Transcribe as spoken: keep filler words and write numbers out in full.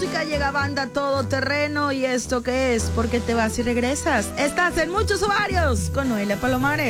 música llega Banda Todoterreno. ¿Y esto qué es? ¿Por qué te vas y regresas? Estás en Muchos Ovarios con Noelia Palomares.